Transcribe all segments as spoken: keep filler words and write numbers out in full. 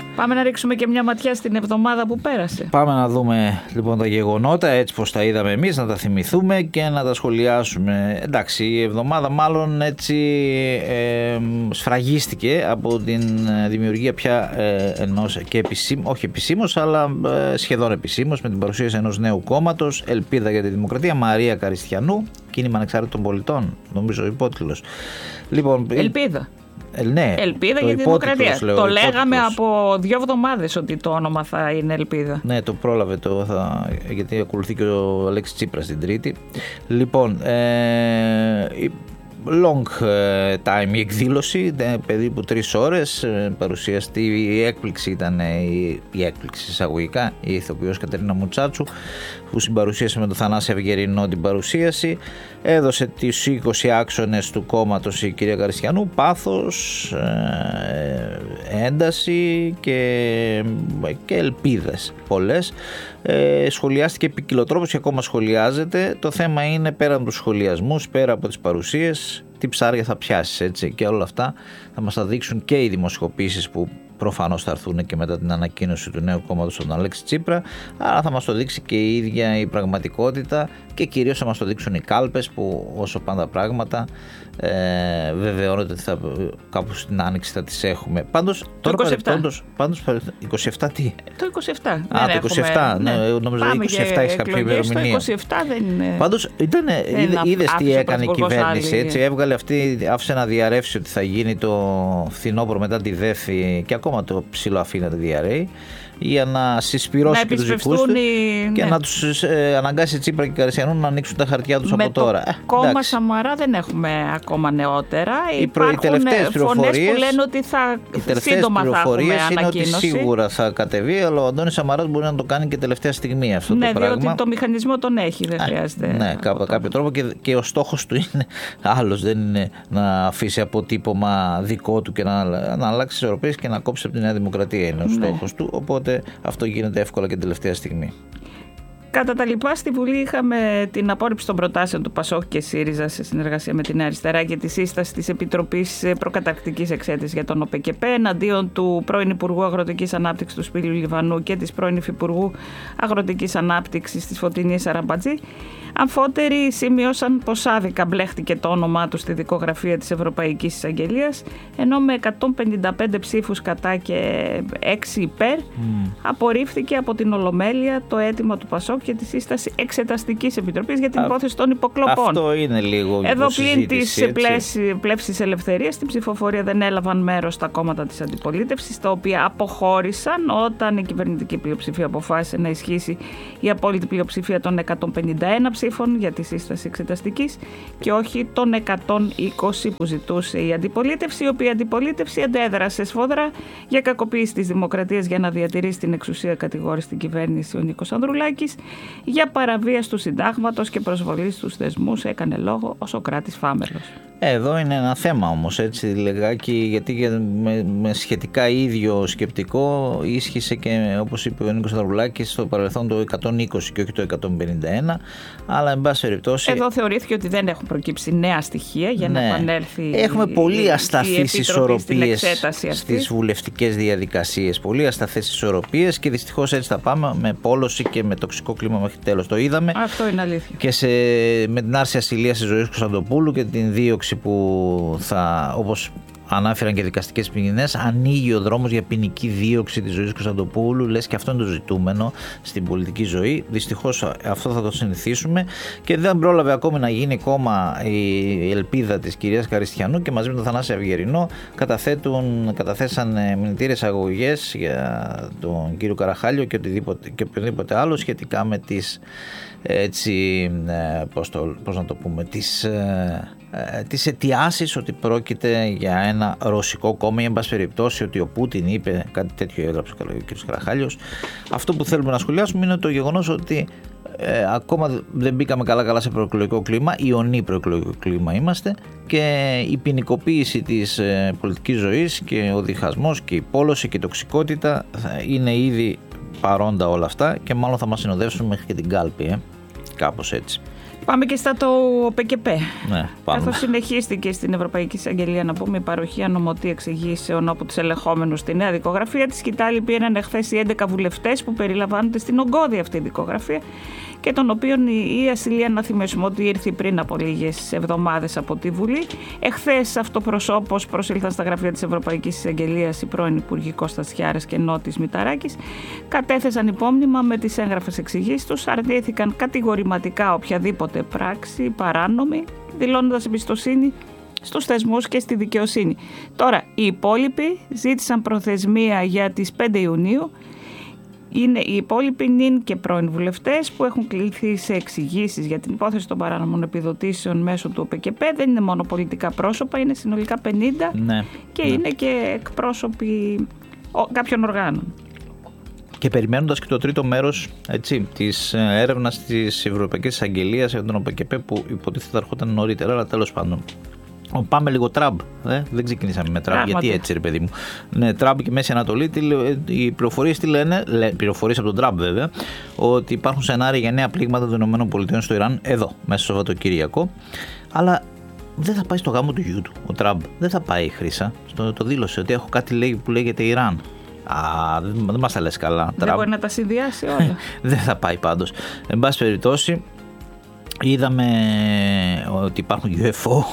Πάμε να ρίξουμε και μια ματιά στην εβδομάδα που πέρασε. Πάμε να δούμε λοιπόν τα γεγονότα έτσι πως τα είδαμε εμείς, να τα θυμηθούμε και να τα σχολιάσουμε. Εντάξει, η εβδομάδα μάλλον έτσι ε, σφραγίστηκε από την δημιουργία πια ε, ενός και επισήμως, όχι επισήμως αλλά ε, σχεδόν επισήμως, με την παρουσίαση ενός νέου κόμματος, Ελπίδα για τη Δημοκρατία, Μαρία Καριστιανού, Κίνημα Ανεξάρτητων Πολιτών, νομίζω υπότιτλος. Λοιπόν, Ελπίδα. Ε, ναι, Ελπίδα για τη Δημοκρατία. Λέω, το λέγαμε από δύο εβδομάδες ότι το όνομα θα είναι Ελπίδα. Ναι, το πρόλαβε το, θα, γιατί ακολουθεί και ο Αλέξης Τσίπρας την Τρίτη. Λοιπόν, ε, long time η εκδήλωση, περίπου τρεις ώρες. Παρουσιαστή, η έκπληξη ήταν η, η έκπληξη εισαγωγικά, η ηθοποιός Κατερίνα Μουτσάτσου, που συμπαρουσίασε με τον Θανάση Αυγερινό την παρουσίαση. Έδωσε τις είκοσι άξονες του κόμματος η κυρία Καριστιανού, πάθος, ένταση και, και ελπίδες πολλές. Ε, σχολιάστηκε ποικιλοτρόπως και ακόμα σχολιάζεται. Το θέμα είναι πέρα από τους σχολιασμούς, πέρα από τις παρουσίες, τι ψάρια θα πιάσεις, έτσι, και όλα αυτά θα μας τα δείξουν και οι δημοσκοπήσεις που προφανώς θα έρθουν και μετά την ανακοίνωση του νέου κόμματος των Αλέξη Τσίπρα, αλλά θα μας το δείξει και η ίδια η πραγματικότητα και κυρίως θα μας το δείξουν οι κάλπες που όσο πάντα πράγματα ε, βεβαιώνονται ότι θα, κάπου στην άνοιξη θα τις έχουμε. Πάντως, τώρα παρεπτόντως, πάντως είκοσι επτά τι? Το είκοσι επτά. Α, το είκοσι επτά, ναι, ναι, νομίζω το είκοσι επτά έχει κάποια ημερομηνία. Το είκοσι επτά δεν είναι. Πάντως, είδες τι έκανε η κυβέρνηση, έτσι, έβγαλε αυτή, άφησε να διαρρεύσει ότι θα γίνει το φθινόπωρο μετά τη ΔΕΘΗ και ακόμα το ψηλό αφήνει να διαρρέει, για να συσπυρώσει και τους δικούς του οι... και ναι. να τους ε, αναγκάσει Τσίπρα και Καριστιανού να ανοίξουν τα χαρτιά τους με από τώρα. Το κόμμα εντάξει. Σαμαρά δεν έχουμε ακόμα νεότερα. Οι, προ... οι τελευταίες πληροφορίες που λένε ότι θα, σύντομα θα έχουμε είναι ότι σίγουρα θα κατεβεί, αλλά ο Αντώνης Σαμαράς μπορεί να το κάνει και τελευταία στιγμή αυτό ναι, το πράγμα. Ναι, διότι το μηχανισμό τον έχει, δεν χρειάζεται. Ναι, κάποιο, κάποιο τρόπο και, και ο στόχος του είναι άλλος, δεν είναι να αφήσει αποτύπωμα δικό του και να, να αλλάξει τις ισορροπίες και να κόψει από τη Νέα Δημοκρατία είναι ο ναι. στόχος του, οπότε αυτό γίνεται εύκολα και την τελευταία στιγμή. Κατά τα λοιπά, στη Βουλή είχαμε την απόρριψη των προτάσεων του Πασόκ και ΣΥΡΙΖΑ σε συνεργασία με την Αριστερά και τη σύσταση της Επιτροπής Προκαταρκτικής Εξέτησης για τον ΟΠΕΚΕΠΕ εναντίον του πρώην Υπουργού Αγροτικής Ανάπτυξης του Σπύριου Λιβανού και της πρώην Υφυπουργού Αγροτικής Ανάπτυξης της Φωτεινής Αραμπατζή. Αμφότεροι σημείωσαν πως άδικα μπλέχτηκε το όνομά του στη δικογραφία της Ευρωπαϊκής Εισαγγελίας, ενώ με εκατόν πενήντα πέντε ψήφους κατά και έξι υπέρ mm. απορρίφθηκε από την Ολομέλεια το αίτημα του Πασόκ και τη σύσταση Εξεταστικής Επιτροπής για την Α, υπόθεση των υποκλοπών. Αυτό είναι λίγο εδώ πλην της πλεύσης ελευθερίας στην ψηφοφορία δεν έλαβαν μέρος τα κόμματα της αντιπολίτευσης, τα οποία αποχώρησαν όταν η κυβερνητική πλειοψηφία αποφάσισε να ισχύσει η απόλυτη πλειοψηφία των εκατόν πενήντα ένα ψήφων για τη σύσταση εξεταστικής και όχι των εκατόν είκοσι που ζητούσε η αντιπολίτευση, η οποία αντιπολίτευση αντέδρασε σφόδρα για κακοποίηση της δημοκρατίας για να διατηρήσει την εξουσία, κατηγόρησε την κυβέρνηση ο Νίκος Ανδρουλάκης. Για παραβίαση του συντάγματος και προσβολή στους θεσμούς έκανε λόγο ο Σωκράτης Φάμελος. Εδώ είναι ένα θέμα όμως, έτσι λεγάκι, γιατί με, με σχετικά ίδιο σκεπτικό ίσχυσε και, όπως είπε ο Νίκος Ανδρουλάκης, στο παρελθόν το εκατόν είκοσι και όχι το εκατόν πενήντα ένα, αλλά εν πάση περιπτώσει... Εδώ θεωρήθηκε ότι δεν έχουν προκύψει νέα στοιχεία για ναι. να επανέλθει. Έχουμε πολύ ασταθείς ισορροπίες στις βουλευτικές διαδικασίες, πολύ ασταθείς ισορροπίες και δυστυχώς έτσι θα πάμε με πόλωση και με τοξικό κλίμα μέχρι τέλος. Το είδαμε. Αυτό είναι αλήθεια. Και σε, με την άρση ασυλίας της Ζωής Κωνσταντοπούλου και την δίωξη που θα, όπως ανάφεραν και δικαστικές ποινές, ανοίγει ο δρόμος για ποινική δίωξη της Ζωής Κωνσταντοπούλου. Λες και αυτό είναι το ζητούμενο στην πολιτική ζωή. Δυστυχώς αυτό θα το συνηθίσουμε και δεν πρόλαβε ακόμη να γίνει κόμμα η ελπίδα της κυρίας Καριστιανού και μαζί με τον Θανάση Αυγερινό καταθέτουν, καταθέσαν μηνυτήρες αγωγές για τον κύριο Καραχάλιο και οτιδήποτε, και οποιοδήποτε άλλο σχετικά με τις έτσι, πώς, το, πώς να το πούμε, τις τις αιτιάσεις ότι πρόκειται για ένα ρωσικό κόμμα ή εν πάση περιπτώσει ότι ο Πούτιν είπε κάτι τέτοιο, έγραψε ο κ. Καραχάλιος. Αυτό που θέλουμε να σχολιάσουμε είναι το γεγονός ότι ε, ακόμα δεν μπήκαμε καλά καλά σε προεκλογικό κλίμα, ιονή προεκλογικό κλίμα είμαστε, και η ποινικοποίηση της ε, πολιτικής ζωής και ο διχασμός και η πόλωση και η τοξικότητα είναι ήδη παρόντα όλα αυτά και μάλλον θα μας συνοδεύσουν μέχρι και την κάλπη, ε, κάπως έτσι. Πάμε και στα το ΟΠΕΚΕΠΕ. Ναι, καθώς συνεχίστηκε στην Ευρωπαϊκή Εισαγγελία, να πούμε, η παροχή ανωμοτή εξηγήσεων από τους ελεγχόμενους στη νέα δικογραφία. Τη σκητάλη πήραν εχθές οι έντεκα βουλευτές που περιλαμβάνονται στην ογκώδη αυτή δικογραφία και των οποίων η ασυλία, να θυμίσουμε ότι ήρθε πριν από λίγες εβδομάδες από τη Βουλή. Εχθές αυτοπροσώπως προσήλθαν στα γραφεία της Ευρωπαϊκής Εισαγγελίας οι πρώην Υπουργοί Κώστας Χιάρας και Νότης Μηταράκης, κατέθεσαν υπόμνημα με τις έγγραφες εξηγήσεις τους, αρνήθηκαν κατηγορηματικά οποιαδήποτε πράξη παράνομη, δηλώνοντας εμπιστοσύνη στους θεσμούς και στη δικαιοσύνη. Τώρα, οι υπόλοιποι ζήτησαν προθεσμία για τις πέντε Ιουνίου. Είναι οι υπόλοιποι νυν και πρώην βουλευτές που έχουν κληθεί σε εξηγήσεις για την υπόθεση των παράνομων επιδοτήσεων μέσω του ΟΠΕΚΕΠΕ. Δεν είναι μόνο πολιτικά πρόσωπα, είναι συνολικά πενήντα, ναι, και ναι. είναι και εκπρόσωποι κάποιων οργάνων. Και περιμένοντας και το τρίτο μέρος, έτσι, της έρευνας της Ευρωπαϊκής Εισαγγελίας για τον ΟΠΕΚΕΠΕ που υποτίθεται ερχόταν νωρίτερα, αλλά τέλος πάντων. Πάμε λίγο Τραμπ. Ε? Δεν ξεκινήσαμε με Τραμπ. Πράγματι. Γιατί έτσι, ρε παιδί μου. Ναι, Τραμπ και Μέση Ανατολή. Τι, οι πληροφορίες τι λένε, πληροφορίες από τον Τραμπ βέβαια, ότι υπάρχουν σενάρια για νέα πλήγματα των ΗΠΑ στο Ιράν εδώ, μέσα στο Σαββατοκύριακο. Αλλά δεν θα πάει στο γάμο του γιού του ο Τραμπ. Δεν θα πάει, Χρύσα. Στο, το δήλωσε ότι έχω κάτι λέει, που λέγεται Ιράν. Α, δεν, δεν μας τα λες καλά. Δεν Τραμπ. μπορεί να τα συνδυάσει όλα. Δεν θα πάει πάντως. Εν πάση περιπτώσει. Είδαμε ότι υπάρχουν γιου εφ ο,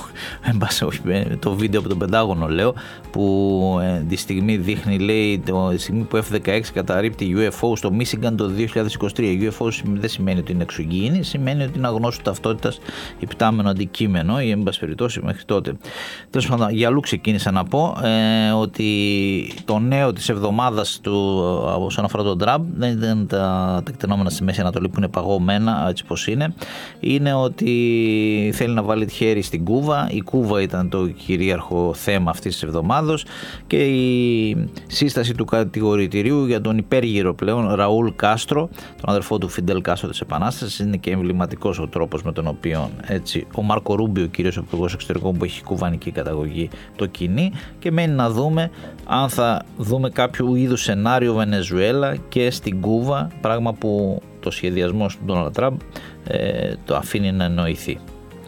το βίντεο από τον Πεντάγωνο λέω, που τη στιγμή δείχνει, λέει, τη στιγμή που εφ δεκαέξι καταρρίπτει γιου εφ ο στο Μίσιγκαν το δύο χιλιάδες είκοσι τρία. γιου εφ ο δεν σημαίνει ότι είναι εξωγήινη, σημαίνει ότι είναι αγνώστου ταυτότητας υπτάμενο αντικείμενο ή εν πάση περιπτώσει μέχρι τότε. Τέλος πάντων, για αλλού ξεκίνησα να πω ε, ότι το νέο της εβδομάδας του όσον αφορά τον Τραμπ δεν ήταν τα τεκτενόμενα στη Μέση Ανατολή που είναι παγωμένα έτσι πως είναι. Είναι ότι θέλει να βάλει χέρι στην Κούβα. Η Κούβα ήταν το κυρίαρχο θέμα αυτής της εβδομάδος και η σύσταση του κατηγορητηρίου για τον υπέργυρο πλέον Ραούλ Κάστρο, τον αδερφό του Φιντέλ Κάστρο της Επανάστασης. Είναι και εμβληματικός ο τρόπος με τον οποίο έτσι, ο Μάρκο Ρούμπιο, κυρίως ο υπουργός εξωτερικών που έχει κουβανική καταγωγή, το κινεί, και μένει να δούμε αν θα δούμε κάποιο είδους σενάριο Βενεζουέλα και στην Κούβα, πράγμα που το σχεδιασμός του Ντόναλντ Τραμπ ε, το αφήνει να εννοηθεί.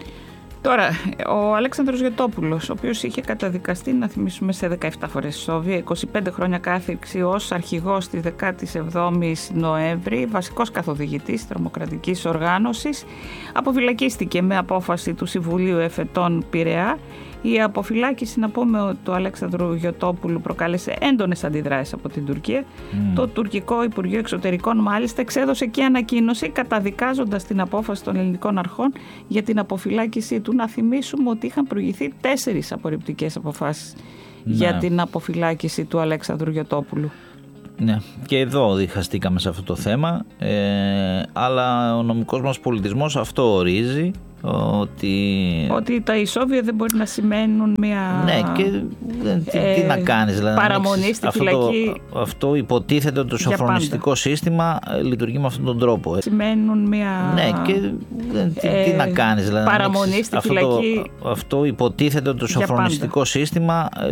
Τώρα, ο Αλέξανδρος Γιωτόπουλος, ο οποίος είχε καταδικαστεί, να θυμίσουμε, σε δεκαεπτά φορές ισόβια, είκοσι πέντε χρόνια κάθριξη ως αρχηγός της δεκαεπτά Νοέμβρη, βασικός καθοδηγητής τρομοκρατικής οργάνωσης, αποφυλακίστηκε με απόφαση του Συμβουλίου Εφετών Πειραιά. Η αποφυλάκηση, να πούμε, ότι του Αλέξανδρου Γιωτόπουλου προκάλεσε έντονες αντιδράσεις από την Τουρκία. Mm. Το τουρκικό Υπουργείο Εξωτερικών μάλιστα εξέδωσε και ανακοίνωση καταδικάζοντας την απόφαση των ελληνικών αρχών για την αποφυλάκησή του. Να θυμίσουμε ότι είχαν προηγηθεί τέσσερις απορριπτικές αποφάσεις mm. για την αποφυλάκηση του Αλέξανδρου Γιωτόπουλου. Ναι, και εδώ διχαστήκαμε σε αυτό το θέμα, ε, αλλά ο νομικός μας πολιτισμός αυτό ορίζει. Ότι... ότι τα ισόβια δεν μπορεί να σημαίνουν μια ναι, και τι, ε, τι να κάνεις δηλαδή, παραμονή στη αυτό φυλακή. Το, αυτό υποτίθεται ότι το σοφρονιστικό σύστημα λειτουργεί με αυτόν τον τρόπο. Σημαίνουν μια ναι, και τι, ε, τι να κάνεις δηλαδή, παραμονή στη αυτό φυλακή. Το, αυτό υποτίθεται ότι το σοφρονιστικό σύστημα